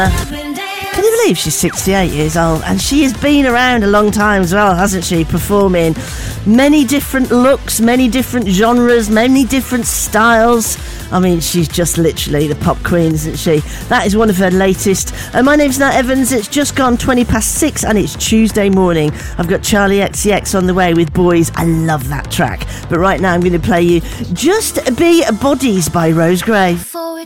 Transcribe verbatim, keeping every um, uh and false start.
Can you believe she's sixty-eight years old? And she has been around a long time as well, hasn't she? Performing many different looks, many different genres, many different styles. I mean, she's just literally the pop queen, isn't she? That is one of her latest. Uh, my name's Nat Evans. It's just gone twenty past six and it's Tuesday morning. I've got Charlie X C X on the way with Boys. I love that track. But right now I'm going to play you Just Be Bodies by Rose Gray.